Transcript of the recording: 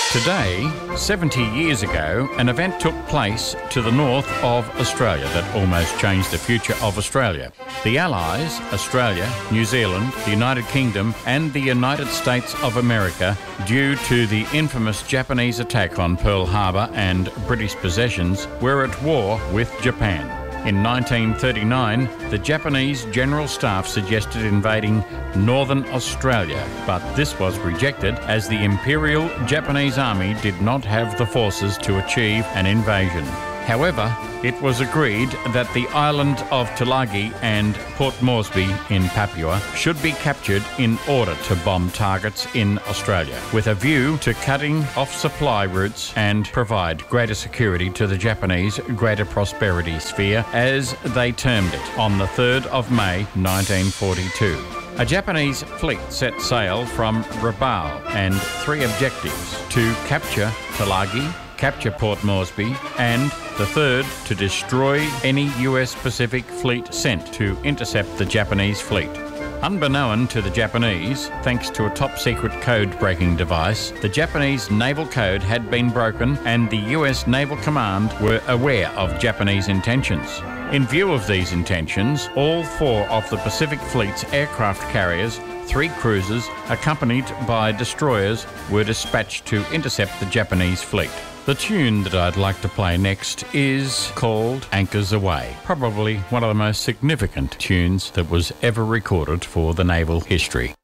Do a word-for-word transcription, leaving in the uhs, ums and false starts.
Today, seventy years ago, an event took place to the north of Australia that almost changed the future of Australia. The Allies, Australia, New Zealand, the United Kingdom and the United States of America, due to the infamous Japanese attack on Pearl Harbor and British possessions, were at war with Japan. In nineteen thirty-nine, the Japanese General Staff suggested invading northern Australia, but this was rejected as the Imperial Japanese Army did not have the forces to achieve an invasion. However, it was agreed that the island of Tulagi and Port Moresby in Papua should be captured in order to bomb targets in Australia, with a view to cutting off supply routes and provide greater security to the Japanese Greater Prosperity Sphere, as they termed it, on the third of May nineteen forty-two. A Japanese fleet set sail from Rabaul and three objectives: to capture Tulagi, capture Port Moresby, and the third, to destroy any U S Pacific fleet sent to intercept the Japanese fleet. Unbeknown to the Japanese, thanks to a top-secret code-breaking device, the Japanese naval code had been broken and the U S Naval Command were aware of Japanese intentions. In view of these intentions, all four of the Pacific Fleet's aircraft carriers, three cruisers, accompanied by destroyers, were dispatched to intercept the Japanese fleet. The tune that I'd like to play next is called Anchors Aweigh, probably one of the most significant tunes that was ever recorded for the naval history.